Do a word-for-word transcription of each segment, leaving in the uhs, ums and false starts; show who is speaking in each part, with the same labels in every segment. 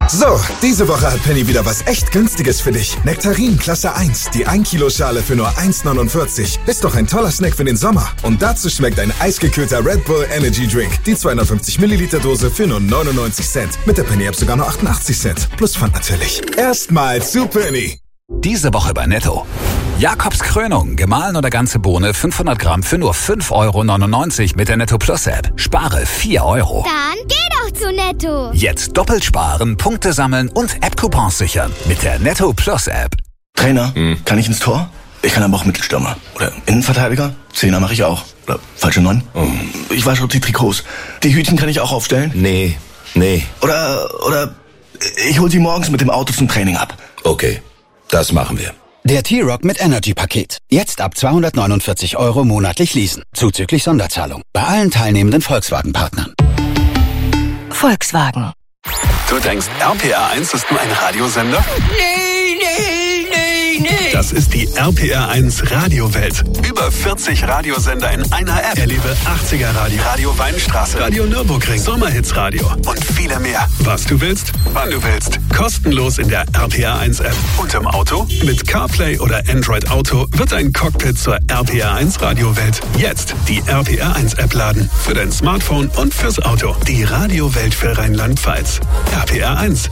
Speaker 1: So, diese Woche hat Penny wieder was echt Günstiges für dich. Nektarin Klasse eins, die ein Kilo Schale für nur eins neunundvierzig. Ist doch ein toller Snack für den Sommer. Und dazu schmeckt ein eisgekühlter Red Bull Energy Drink. Die zweihundertfünfzig Milliliter Dose für nur neunundneunzig Cent. Mit der Penny App sogar nur achtundachtzig Cent. Plus Pfand natürlich. Erstmal zu Penny.
Speaker 2: Diese Woche bei Netto. Jakobs Krönung, gemahlen oder ganze Bohne, fünfhundert Gramm für nur fünf Euro neunundneunzig mit der Netto Plus App. Spare vier Euro.
Speaker 3: Dann geh doch zu Netto.
Speaker 2: Jetzt doppelt sparen, Punkte sammeln und App-Coupons sichern mit der Netto Plus App.
Speaker 4: Trainer, hm. kann ich ins Tor? Ich kann aber auch Mittelstürmer. Oder Innenverteidiger? Zehner mache ich auch. Oder falsche Neun? Oh. Ich wasche die Trikots. Die Hütchen kann ich auch aufstellen?
Speaker 5: Nee, nee.
Speaker 4: Oder, oder ich hol sie morgens mit dem Auto zum Training ab.
Speaker 5: Okay, das machen wir.
Speaker 6: Der T-Rock mit Energy-Paket. Jetzt ab zweihundertneunundvierzig Euro monatlich leasen. Zuzüglich Sonderzahlung. Bei allen teilnehmenden Volkswagen-Partnern.
Speaker 7: Volkswagen.
Speaker 8: Du denkst, R P R eins ist nur ein Radiosender?
Speaker 7: Nee, nee, nee, nee.
Speaker 8: Das ist die R P R eins Radiowelt. Über vierzig Radiosender in einer App. Erlebe achtziger Radio, Radio Weinstraße, Radio Nürburgring, Sommerhitsradio und viele mehr. Was du willst, wann du willst. Kostenlos in der R P R eins App. Und im Auto? Mit CarPlay oder Android Auto wird ein Cockpit zur R P R eins Radiowelt. Jetzt die R P R eins App laden. Für dein Smartphone und fürs Auto. Die Radiowelt für Rheinland-Pfalz. R P R eins.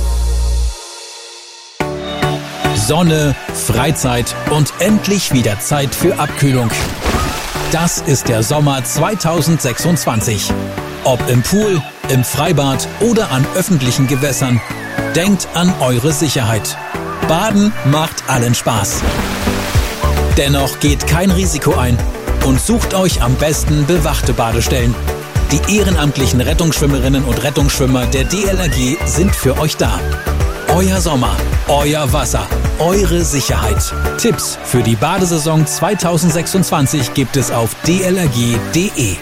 Speaker 9: Sonne, Freizeit und endlich wieder Zeit für Abkühlung. Das ist der Sommer zweitausendsechsundzwanzig. Ob im Pool, im Freibad oder an öffentlichen Gewässern, denkt an eure Sicherheit. Baden macht allen Spaß. Dennoch geht kein Risiko ein und sucht euch am besten bewachte Badestellen. Die ehrenamtlichen Rettungsschwimmerinnen und Rettungsschwimmer der D L R G sind für euch da. Euer Sommer, euer Wasser, eure Sicherheit. Tipps für die Badesaison zweitausendsechsundzwanzig gibt es auf d l r g punkt d e.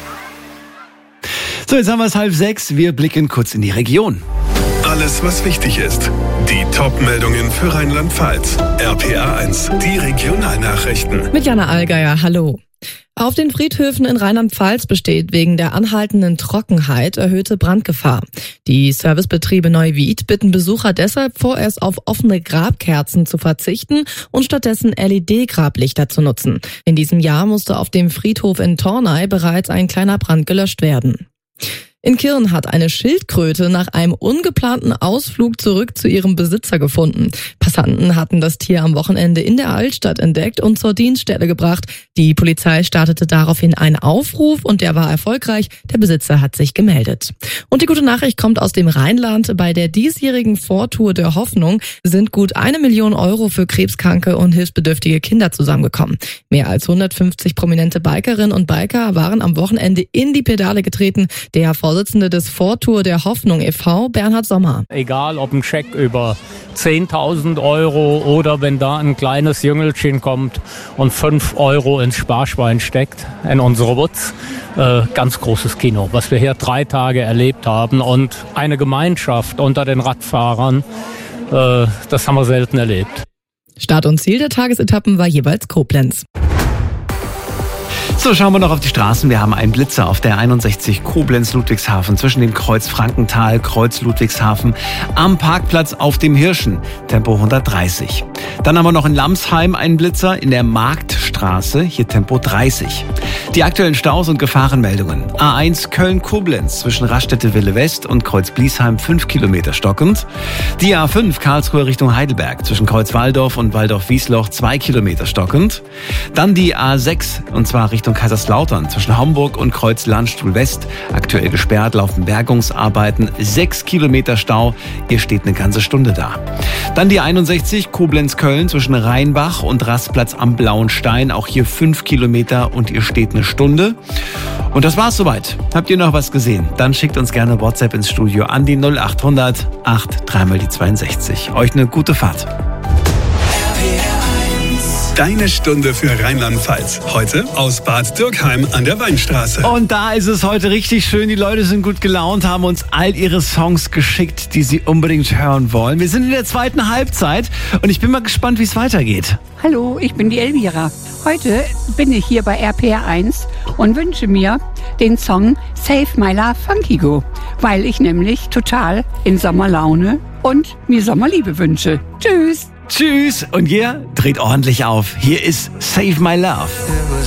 Speaker 10: So, jetzt haben wir es halb sechs. Wir blicken kurz in die Region.
Speaker 8: Alles, was wichtig ist. Die Top-Meldungen für Rheinland-Pfalz. R P R eins, die Regionalnachrichten.
Speaker 11: Mit Jana Allgeier, hallo. Auf den Friedhöfen in Rheinland-Pfalz besteht wegen der anhaltenden Trockenheit erhöhte Brandgefahr. Die Servicebetriebe Neuwied bitten Besucher deshalb vorerst auf offene Grabkerzen zu verzichten und stattdessen L E D-Grablichter zu nutzen. In diesem Jahr musste auf dem Friedhof in Tornay bereits ein kleiner Brand gelöscht werden. In Kirn hat eine Schildkröte nach einem ungeplanten Ausflug zurück zu ihrem Besitzer gefunden. Passanten hatten das Tier am Wochenende in der Altstadt entdeckt und zur Dienststelle gebracht. Die Polizei startete daraufhin einen Aufruf und der war erfolgreich. Der Besitzer hat sich gemeldet. Und die gute Nachricht kommt aus dem Rheinland. Bei der diesjährigen Vortour der Hoffnung sind gut eine Million Euro für krebskranke und hilfsbedürftige Kinder zusammengekommen. Mehr als hundertfünfzig prominente Bikerinnen und Biker waren am Wochenende in die Pedale getreten. Der Vorsitzende des Vortour der Hoffnung e V, Bernhard Sommer.
Speaker 12: Egal ob ein Scheck über zehntausend Euro oder wenn da ein kleines Jüngelchen kommt und fünf Euro ins Sparschwein steckt, in unsere Wutz. Äh, ganz großes Kino, was wir hier drei Tage erlebt haben und eine Gemeinschaft unter den Radfahrern, äh, das haben wir selten erlebt.
Speaker 11: Start und Ziel der Tagesetappen war jeweils Koblenz.
Speaker 10: So, schauen wir noch auf die Straßen. Wir haben einen Blitzer auf der einundsechzig Koblenz-Ludwigshafen zwischen dem Kreuz Frankenthal, Kreuz Ludwigshafen am Parkplatz auf dem Hirschen, Tempo hundertdreißig. Dann haben wir noch in Lamsheim einen Blitzer in der Marktstraße, hier Tempo dreißig. Die aktuellen Staus und Gefahrenmeldungen. A eins Köln-Koblenz zwischen Raststätte-Wille West und Kreuz Bliesheim fünf Kilometer stockend. Die A fünf Karlsruhe Richtung Heidelberg zwischen Kreuz Walldorf und Walldorf-Wiesloch zwei Kilometer stockend. Dann die A sechs und zwar Richtung Kaiserslautern zwischen Homburg und Kreuz Landstuhl West. Aktuell gesperrt, laufen Bergungsarbeiten. Sechs Kilometer Stau. Ihr steht eine ganze Stunde da. Dann die einundsechzig Koblenz-Köln zwischen Rheinbach und Rastplatz am Blauen Stein. Auch hier fünf Kilometer und ihr steht eine Stunde. Und das war's soweit. Habt ihr noch was gesehen? Dann schickt uns gerne WhatsApp ins Studio an die null achthundert acht drei mal die zweiundsechzig. Euch eine gute Fahrt.
Speaker 8: Deine Stunde für Rheinland-Pfalz. Heute aus Bad Dürkheim an der Weinstraße.
Speaker 10: Und da ist es heute richtig schön. Die Leute sind gut gelaunt, haben uns all ihre Songs geschickt, die sie unbedingt hören wollen. Wir sind in der zweiten Halbzeit und ich bin mal gespannt, wie es weitergeht.
Speaker 13: Hallo, ich bin die Elvira. Heute bin ich hier bei R P R eins und wünsche mir den Song Save My Love von Kygo, weil ich nämlich total in Sommerlaune und mir Sommerliebe wünsche. Tschüss!
Speaker 10: Tschüss und ihr dreht ordentlich auf. Hier ist Save My Love.